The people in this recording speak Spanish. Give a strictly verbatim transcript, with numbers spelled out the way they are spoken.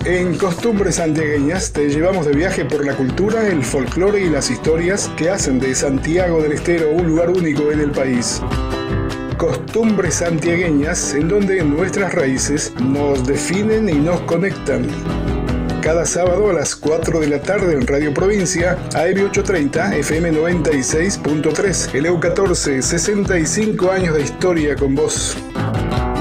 En Costumbres Santiagueñas te llevamos de viaje por la cultura, el folclore y las historias que hacen de Santiago del Estero un lugar único en el país. Costumbres Santiagueñas, en donde nuestras raíces nos definen y nos conectan. Cada sábado a las cuatro de la tarde en Radio Provincia, A M ochocientos treinta, F M noventa y seis punto tres, L U catorce, sesenta y cinco años de historia con vos.